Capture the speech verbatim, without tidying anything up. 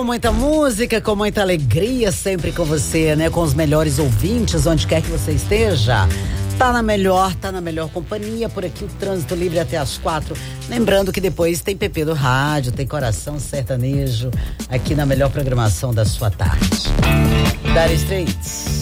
Com muita música, com muita alegria, sempre com você, né? Com os melhores ouvintes, onde quer que você esteja. Tá na melhor, tá na melhor companhia. Por aqui o trânsito livre até as quatro. Lembrando que depois tem P P do rádio, tem Coração Sertanejo, aqui na melhor programação da sua tarde. Dire Straits.